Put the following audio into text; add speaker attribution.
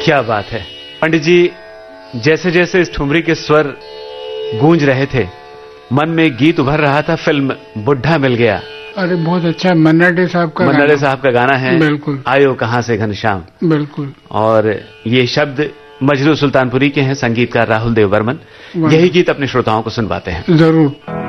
Speaker 1: क्या बात है पंडित जी, जैसे जैसे इस ठुमरी के स्वर गूंज रहे थे, मन में एक गीत उभर रहा था, फिल्म बुढ़ा मिल गया।
Speaker 2: अरे बहुत अच्छा, मन्ना डे साहब का गाना है।
Speaker 1: बिल्कुल। आयो कहां से घनश्याम।
Speaker 2: बिल्कुल।
Speaker 1: और ये शब्द मजरू सुल्तानपुरी के हैं, संगीतकार राहुल देव बर्मन। यही गीत अपने श्रोताओं को सुनवाते हैं।
Speaker 2: जरूर।